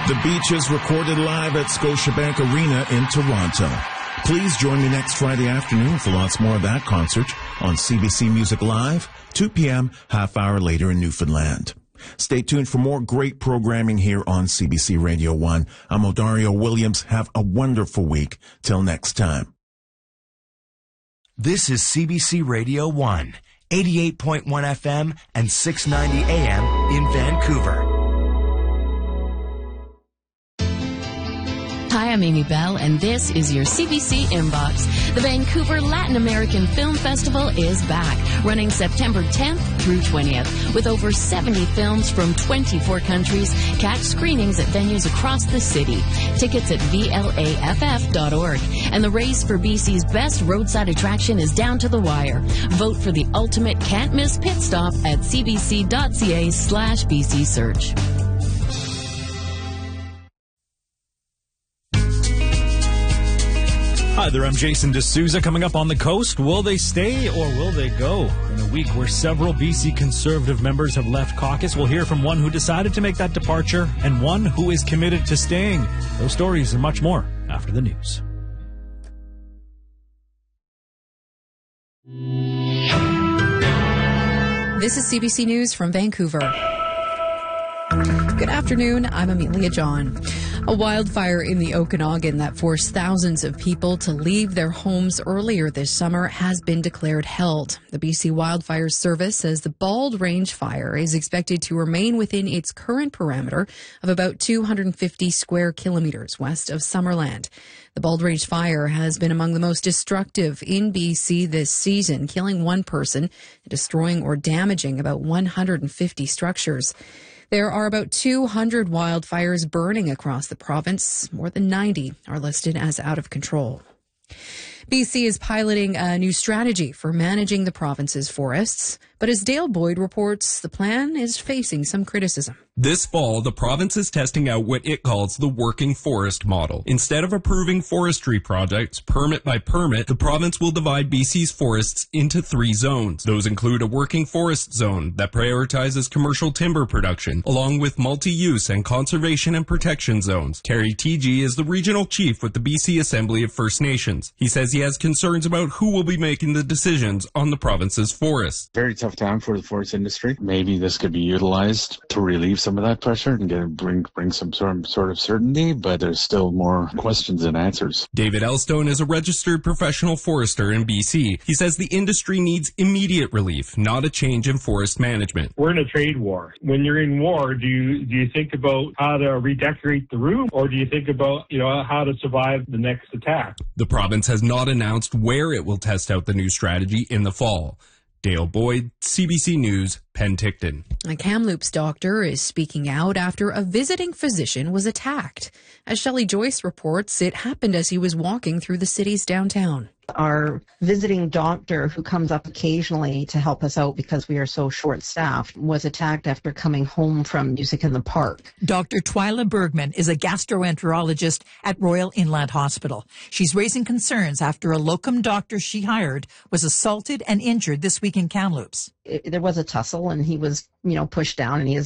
The Beaches recorded live at Scotiabank Arena in Toronto. Please join me next Friday afternoon for lots more of that concert on CBC Music Live, 2 p.m., half hour later in Newfoundland. Stay tuned for more great programming here on CBC Radio 1. I'm Odario Williams. Have a wonderful week. Till next time. This is CBC Radio 1, 88.1 FM and 690 AM in Vancouver. Hi, I'm Amy Bell, and this is your CBC Inbox. The Vancouver Latin American Film Festival is back, running September 10th through 20th. With over 70 films from 24 countries, catch screenings at venues across the city. Tickets at vlaff.org. And the race for BC's best roadside attraction is down to the wire. Vote for the ultimate can't-miss pit stop at cbc.ca/BC Search. Hi there, I'm Jason D'Souza. Coming up on the coast, will they stay or will they go? In a week where several BC Conservative members have left caucus, we'll hear from one who decided to make that departure and one who is committed to staying. Those stories and much more after the news. This is CBC News from Vancouver. Good afternoon, I'm Amelia John. A wildfire in the Okanagan that forced thousands of people to leave their homes earlier this summer has been declared held. The BC Wildfire Service says the Bald Range fire is expected to remain within its current parameter of about 250 square kilometres west of Summerland. The Bald Range fire has been among the most destructive in BC this season, killing one person and destroying or damaging about 150 structures. There are about 200 wildfires burning across the province. More than 90 are listed as out of control. BC is piloting a new strategy for managing the province's forests, but as Dale Boyd reports, the plan is facing some criticism. This fall, the province is testing out what it calls the working forest model. Instead of approving forestry projects permit by permit, the province will divide BC's forests into 3 zones. Those include a working forest zone that prioritizes commercial timber production, along with multi-use and conservation and protection zones. Terry Teegee is the regional chief with the BC Assembly of First Nations. He says he has concerns about who will be making the decisions on the province's forests. Very tough time for the forest industry. Maybe this could be utilized to relieve some of that pressure and bring some sort of certainty, but there's still more questions than answers. David Elstone is a registered professional forester in BC. He says the industry needs immediate relief, not a change in forest management. We're in a trade war. When you're in war, do you think about how to redecorate the room, or do you think about how to survive the next attack? The province has not announced where it will test out the new strategy in the fall. Dale Boyd, CBC News, Penticton. A Kamloops doctor is speaking out after a visiting physician was attacked. As Shelley Joyce reports, it happened as he was walking through the city's downtown. Our visiting doctor, who comes up occasionally to help us out because we are so short-staffed, was attacked after coming home from Music in the Park. Dr. Twyla Bergman is a gastroenterologist at Royal Inland Hospital. She's raising concerns after a locum doctor she hired was assaulted and injured this week in Kamloops. There was a tussle and he was, pushed down and he is